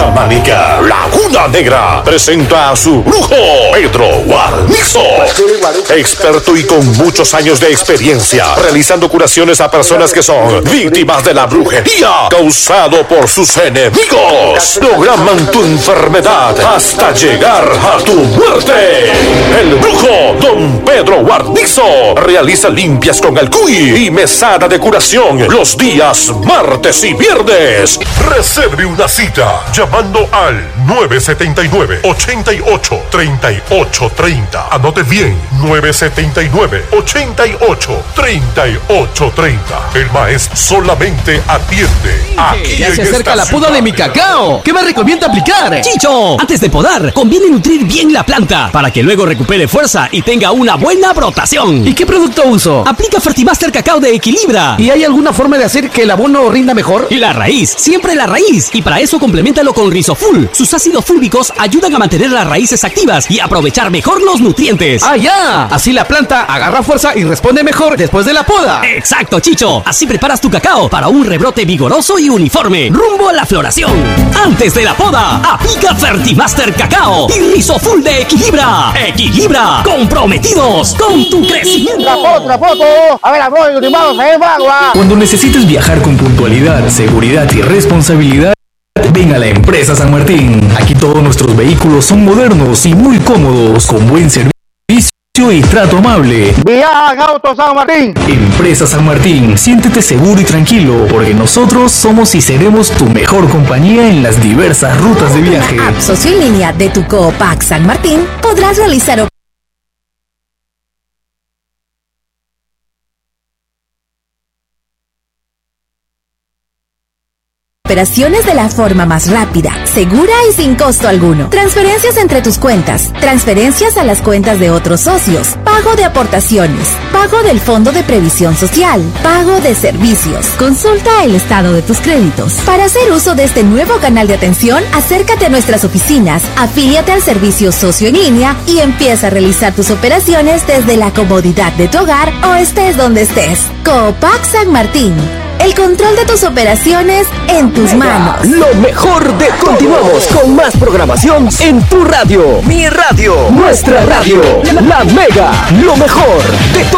chamánica Laguna Negra presenta a su brujo Pedro Guarnizo, experto y con muchos años de experiencia realizando curaciones a personas que son víctimas de la brujería causado por sus enemigos. Programan tu enfermedad hasta llegar a tu muerte. El brujo Don Pedro Guarnizo realiza limpias con el cuy y mesada de curación los días martes y viernes. Reserve una cita llamando al 979-88-3830. Anote bien, 979-88-3830. El maestro solamente atiende aquí. Ya se acerca la poda de mi cacao. ¿Qué me recomienda aplicar? Chicho, antes de podar, conviene nutrir bien la planta para que luego recupere fuerza y tenga una buena brotación. ¿Y qué producto uso? Aplica Fertimaster Cacao de Equilibra. ¿Y hay alguna forma de hacer que el abono rinda mejor? Y la raíz, siempre la raíz. Y para eso compleméntalo con Rizoful. Sus ácidos fúlbicos ayudan a mantener las raíces activas y aprovechar mejor los nutrientes. ¡Ah, ya! Así la planta agarra fuerza y responde mejor después de la poda. Exacto, Chicho. Así preparas tu cacao para un rebrote vigoroso y uniforme. Rumbo a la floración. Antes de la poda, aplica Fertimaster Cacao y Rizoful de Equilibra. Equilibra, comprometidos con tu crecimiento. Otra foto. A ver, agua. Cuando necesites viajar con puntualidad, seguridad y responsabilidad, ven a la empresa San Martín. Aquí todos nuestros vehículos son modernos y muy cómodos, con buen servicio y trato amable. Viaja Auto San Martín. Empresa San Martín, siéntete seguro y tranquilo, porque nosotros somos y seremos tu mejor compañía en las diversas rutas de viaje. Con la app socio en línea de tu Coopac San Martín podrás realizar operaciones de la forma más rápida, segura y sin costo alguno. Transferencias entre tus cuentas, transferencias a las cuentas de otros socios, pago de aportaciones, pago del Fondo de Previsión Social, pago de servicios. Consulta el estado de tus créditos. Para hacer uso de este nuevo canal de atención, acércate a nuestras oficinas, afíliate al servicio socio en línea y empieza a realizar tus operaciones desde la comodidad de tu hogar o estés donde estés. Coopac San Martín. El control de tus operaciones en tus manos. Lo mejor de... Continuamos con más programación en tu radio. Mi radio. Nuestra radio. La Mega. Lo mejor de todo.